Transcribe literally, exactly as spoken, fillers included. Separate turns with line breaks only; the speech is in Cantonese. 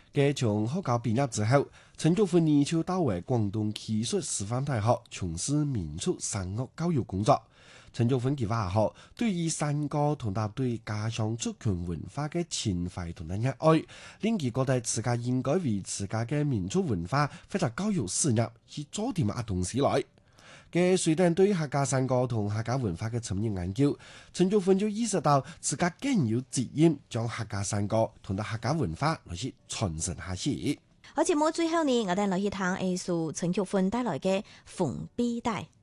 嘅從學校畢業之後，陳玉芬呢就到為廣東技術師範大學從事民俗聲樂教育工作。陳玉芬佢話學對於山歌同埋對家鄉族群文化嘅情懷同埋熱愛，令佢覺得自家應該為自家嘅民族文化或者教育事業去做啲乜東西來。嘅隨着對客家山歌同客家文化嘅深入研究，陳玉芬就意識到自家更有責任將客家山歌同埋客家文化來去傳承下去。
好，節目最後呢，我哋來去聽藝術陳玉芬帶來嘅《縫臂帶》。